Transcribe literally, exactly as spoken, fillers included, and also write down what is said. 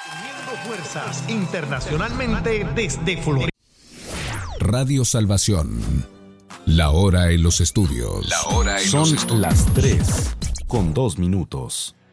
Uniendo fuerzas internacionalmente desde Florida. Radio Salvación. La hora en los estudios. La hora en Son los estudios. las tres con dos minutos.